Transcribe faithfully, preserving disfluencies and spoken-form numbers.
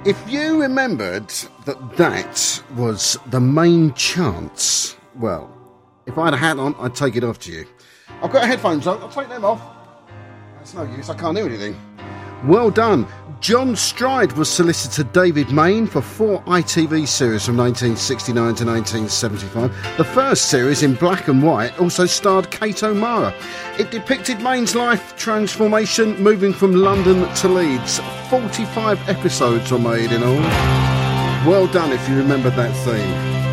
If you remembered that that was the main chance, well, if I had a hat on, I'd take it off to you. I've got headphones on, I'll take them off. That's no use, I can't hear anything. Well done. John Stride was solicitor David Mayne for four I T V series from nineteen sixty-nine to nineteen seventy-five. The first series, in black and white, also starred Kate O'Mara. It depicted Mayne's life transformation, moving from London to Leeds. forty-five episodes were made in all. Well done if you remembered that theme.